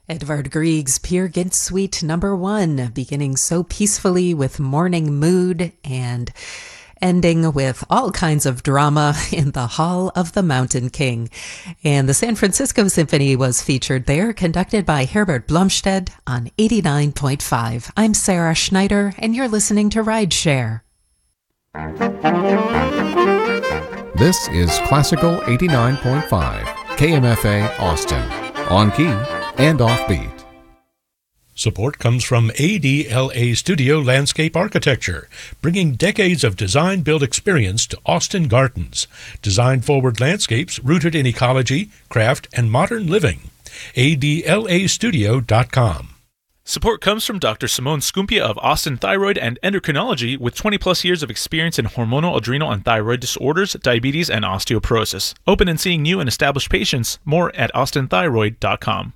Edvard Grieg's Peer Gynt Suite number 1, beginning so peacefully with morning mood and ending with all kinds of drama in the Hall of the Mountain King. And the San Francisco Symphony was featured there, conducted by Herbert Blomstedt on 89.5. I'm Sarah Schneider, and you're listening to Rideshare. This is Classical 89.5, KMFA Austin, on key and offbeat. Support comes from ADLA Studio Landscape Architecture, bringing decades of design-build experience to Austin Gardens. Design-forward landscapes rooted in ecology, craft, and modern living. ADLAstudio.com. Support comes from Dr. Simone Scumpia of Austin Thyroid and Endocrinology with 20-plus years of experience in hormonal, adrenal, and thyroid disorders, diabetes, and osteoporosis. Open and seeing new and established patients. More at austinthyroid.com.